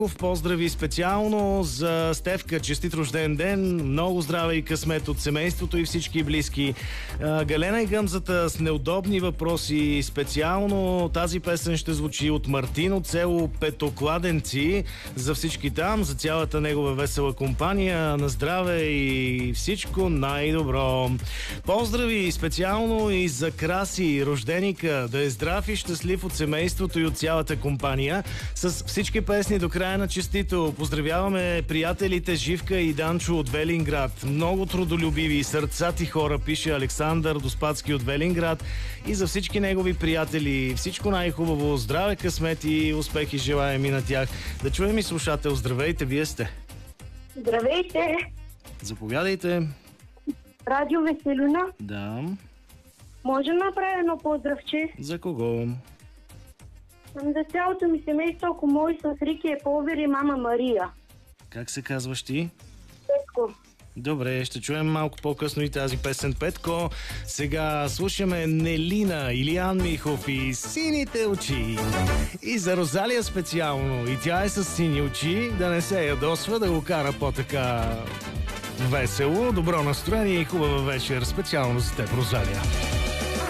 Поздрави специално за Стефка. Честит рожден ден. Много здраве и късмет от семейството и всички близки. Галена и Гъмзата с неудобни въпроси. Специално тази песен ще звучи от Мартин от село Петокладенци. За всички там, за цялата негова весела компания. На здраве и всичко най-добро. Поздрави специално и за Краси, рожденика. Да е здрав и щастлив от семейството и от цялата компания. С всички песни до края на честито. Поздравяваме приятелите Живка и Данчо от Велинград. Много трудолюбиви и сърцати хора, пише Александър Доспадски от Велинград. И за всички негови приятели всичко най-хубаво. Здраве, късмет и успехи желаем и на тях. Да чуем и слушател. Здравейте, вие сте. Здравейте! Заповядайте. Радио Веселина. Да. Може да направя едно поздравче? За кого? За цялото ми семейство, ако може, с Рики Еповер и мама Мария. Как се казваш ти? Петко. Добре, ще чуем малко по-късно и тази песен, Петко. Сега слушаме Нелина, Илиян Михов и Сините очи. И за Розалия специално. И тя е с сини очи, да не се ядосва, да го кара по-така весело, добро настроение и хубава вечер. Специално за теб, Розалия.